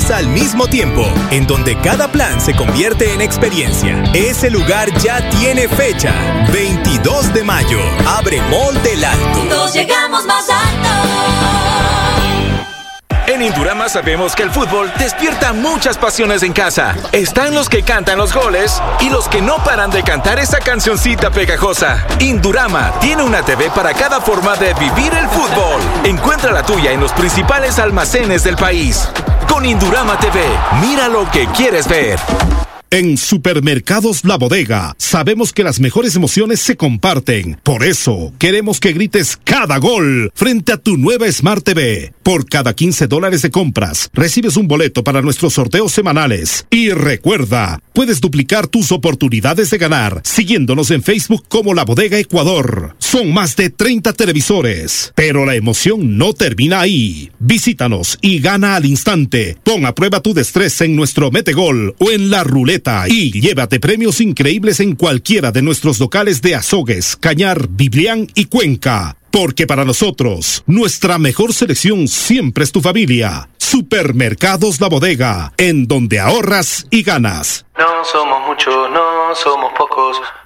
todos al mismo tiempo, en donde cada plan se convierte en experiencia. Ese lugar ya tiene fecha. 22 de mayo. Abre Mall del Alto. Todos llegamos más alto. En Indurama sabemos que el fútbol despierta muchas pasiones en casa. Están los que cantan los goles y los que no paran de cantar esa cancioncita pegajosa. Indurama tiene una TV para cada forma de vivir el fútbol. Encuentra la tuya en los principales almacenes del país. Con Indurama TV, mira lo que quieres ver. En Supermercados La Bodega, sabemos que las mejores emociones se comparten. Por eso, queremos que grites cada gol frente a tu nueva Smart TV. Por cada $15 de compras, recibes un boleto para nuestros sorteos semanales. Y recuerda, puedes duplicar tus oportunidades de ganar siguiéndonos en Facebook como La Bodega Ecuador. Son más de 30 televisores. Pero la emoción no termina ahí. Visítanos y gana al instante. Pon a prueba tu destreza en nuestro Metegol o en la ruleta y llévate premios increíbles en cualquiera de nuestros locales de Azogues, Cañar, Biblián y Cuenca. Porque para nosotros, nuestra mejor selección siempre es tu familia. Supermercados La Bodega, en donde ahorras y ganas. No somos muchos, no somos pocos,